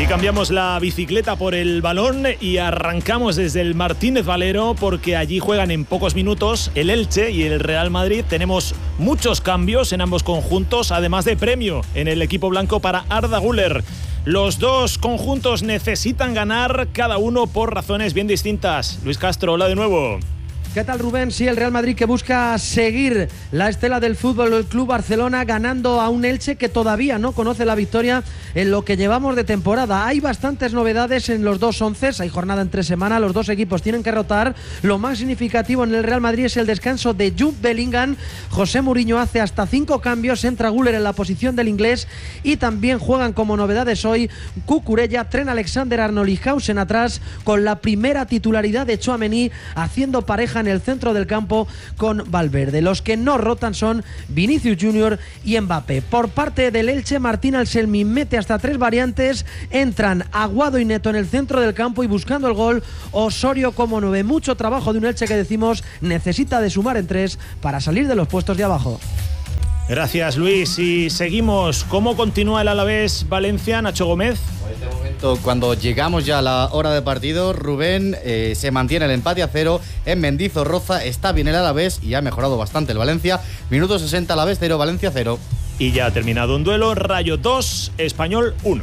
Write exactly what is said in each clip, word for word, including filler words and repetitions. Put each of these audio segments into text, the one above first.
cambiamos la bicicleta por el balón y arrancamos desde el Martínez Valero porque allí juegan en pocos minutos el Elche y el Real Madrid. Tenemos muchos cambios en ambos conjuntos, además de premio en el equipo blanco para Arda Güler. Los dos conjuntos necesitan ganar, cada uno por razones bien distintas. Luis Castro, hola de nuevo. ¿Qué tal, Rubén? Sí, el Real Madrid que busca seguir la estela del Fútbol Club Barcelona ganando a un Elche que todavía no conoce la victoria en lo que llevamos de temporada. Hay bastantes novedades en los dos onces, hay jornada en tres semanas, los dos equipos tienen que rotar. Lo más significativo en el Real Madrid es el descanso de Jude Bellingham. José Mourinho hace hasta cinco cambios, entra Güler en la posición del inglés y también juegan como novedades hoy Cucurella, Trent Alexander-Arnold y Hausen atrás, con la primera titularidad de Tchouaméni haciendo pareja en el centro del campo con Valverde. Los que no rotan son Vinicius Junior y Mbappé. Por parte del Elche, Martín Anselmi mete hasta tres variantes, entran Aguado y Neto en el centro del campo y buscando el gol Osorio como nueve. Mucho trabajo de un Elche que decimos necesita de sumar en tres para salir de los puestos de abajo. Gracias, Luis. Y seguimos. ¿Cómo continúa el Alavés Valencia, Nacho Gómez? En este momento, cuando llegamos ya a la hora de partido, Rubén, eh, se mantiene el empate a cero en Mendizorroza. Está bien el Alavés y ha mejorado bastante el Valencia. Minuto sesenta, Alavés cero, Valencia cero. Y ya ha terminado un duelo. Rayo dos, Español uno.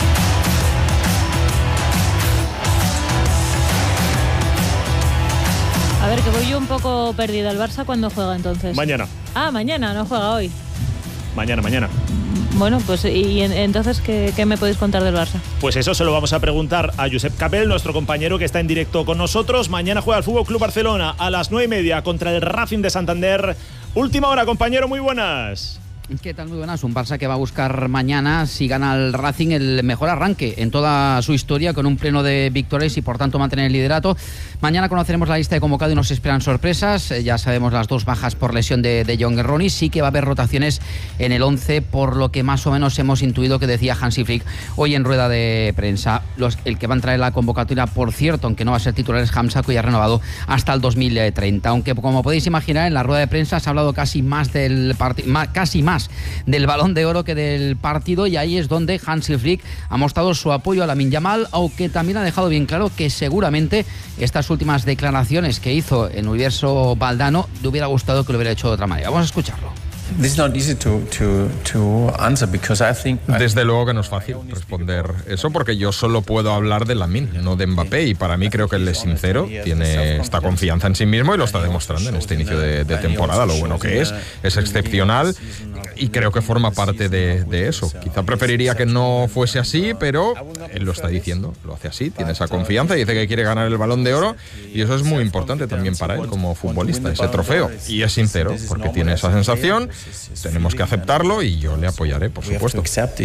A ver, que voy yo un poco perdido. ¿El Barça cuándo juega entonces? Mañana. Ah, mañana, no juega hoy. Mañana, mañana. Bueno, pues ¿y entonces qué, qué me podéis contar del Barça? Pues eso se lo vamos a preguntar a Josep Capel, nuestro compañero que está en directo con nosotros. Mañana juega el Fútbol Club Barcelona a las nueve y media contra el Racing de Santander. Última hora, compañero, muy buenas. ¿Qué tal? Muy buenas. Un Barça que va a buscar mañana, si gana el Racing, el mejor arranque en toda su historia, con un pleno de victorias y por tanto mantener el liderato. Mañana conoceremos la lista de convocados y nos esperan sorpresas. Eh, ya sabemos las dos bajas por lesión de, de John Erroni. Sí que va a haber rotaciones en el once, por lo que más o menos hemos intuido que decía Hansi Flick hoy en rueda de prensa. Los, el que va a entrar en la convocatoria, por cierto, aunque no va a ser titular, es Hamza, que ya ha renovado hasta el dos mil treinta. Aunque, como podéis imaginar, en la rueda de prensa se ha hablado casi más del partido, casi más del Balón de Oro que del partido, y ahí es donde Hansi Flick ha mostrado su apoyo a Lamine Yamal, aunque también ha dejado bien claro que seguramente estas últimas declaraciones que hizo en Universo Valdano le hubiera gustado que lo hubiera hecho de otra manera. Vamos a escucharlo. Desde luego que no es fácil responder eso, porque yo solo puedo hablar de Lamine, no de Mbappé, y para mí creo que él es sincero, tiene esta confianza en sí mismo y lo está demostrando en este inicio de, de temporada. Lo bueno que es, es excepcional y creo que forma parte de, de eso. Quizá preferiría que no fuese así, pero él lo está diciendo, lo hace así, tiene esa confianza y dice que quiere ganar el Balón de Oro, y eso es muy importante también para él como futbolista, ese trofeo, y es sincero porque tiene esa sensación. Tenemos que aceptarlo y yo le apoyaré, por supuesto.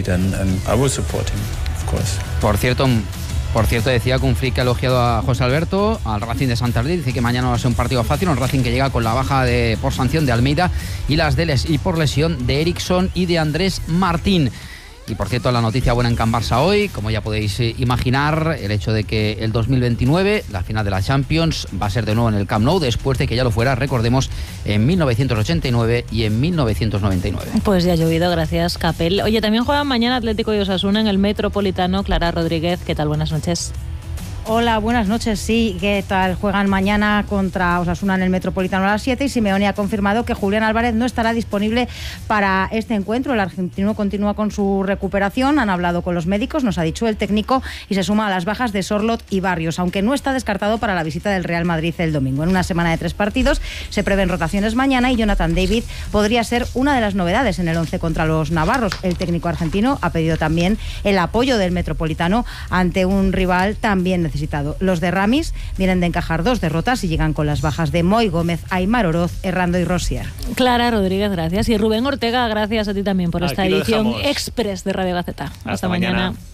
Por cierto, por cierto decía que un Flick ha elogiado a José Alberto, al Racing de Santander. Dice que mañana va a ser un partido fácil, un Racing que llega con la baja de por sanción de Almeida y las de les, y por lesión de Eriksson y de Andrés Martín. Y por cierto, la noticia buena en Can Barça hoy, como ya podéis imaginar, el hecho de que el dos mil veintinueve, la final de la Champions, va a ser de nuevo en el Camp Nou, después de que ya lo fuera, recordemos, en mil novecientos ochenta y nueve y en mil novecientos noventa y nueve. Pues ya ha llovido, gracias, Capel. Oye, también juegan mañana Atlético y Osasuna en el Metropolitano. Clara Rodríguez, ¿qué tal? Buenas noches. Hola, buenas noches. Sí, ¿qué tal? Juegan mañana contra Osasuna en el Metropolitano a las siete y Simeone ha confirmado que Julián Álvarez no estará disponible para este encuentro. El argentino continúa con su recuperación. Han hablado con los médicos, nos ha dicho el técnico, y se suma a las bajas de Sorloth y Barrios, aunque no está descartado para la visita del Real Madrid el domingo. En una semana de tres partidos se prevén rotaciones mañana y Jonathan David podría ser una de las novedades en el once contra los navarros. El técnico argentino ha pedido también el apoyo del Metropolitano ante un rival también necesitado. Los de Ramis vienen de encajar dos derrotas y llegan con las bajas de Moy Gómez, Aymar Oroz, Errando y Rosier. Clara Rodríguez, gracias. Y Rubén Ortega, gracias a ti también por Aquí esta edición dejamos. express de Radio Gaceta. Hasta, Hasta mañana. mañana.